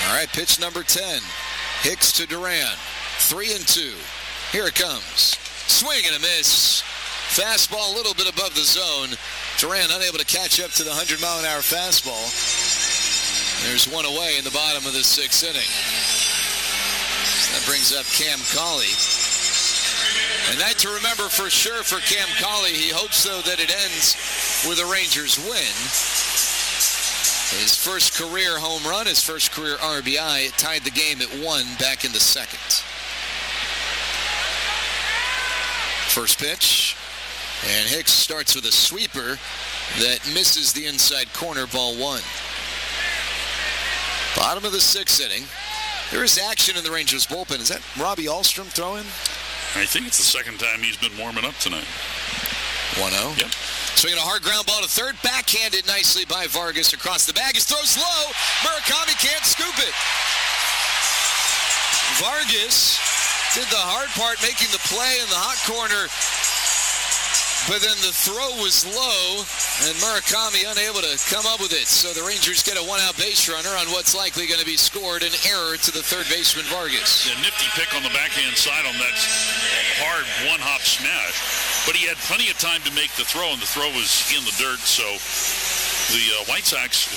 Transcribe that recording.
All right, pitch number 10. Hicks to Duran. 3-2. Here it comes. Swing and a miss. Fastball a little bit above the zone. Duran unable to catch up to the 100-mile-an-hour fastball. There's one away in the bottom of the 6th inning. That brings up Cam Cauley. And that to remember for sure for Cam Cauley. He hopes, though, that it ends with a Rangers win. His first career home run, his first career RBI, it tied the game at 1 back in the 2nd. First pitch. And Hicks starts with a sweeper that misses the inside corner, ball 1. Bottom of the 6th inning. There is action in the Rangers bullpen. Is that Robbie Ahlstrom throwing? I think it's the second time he's been warming up tonight. 1-0. Yep. Swinging a hard ground ball to third. Backhanded nicely by Vargas across the bag. His throw's low. Murakami can't scoop it. Vargas did the hard part, making the play in the hot corner. But then the throw was low, and Murakami unable to come up with it. So the Rangers get a one-out base runner on what's likely going to be scored, an error to the third baseman, Vargas. Yeah, nifty pick on the backhand side on that hard one-hop smash. But he had plenty of time to make the throw, and the throw was in the dirt. So the White Sox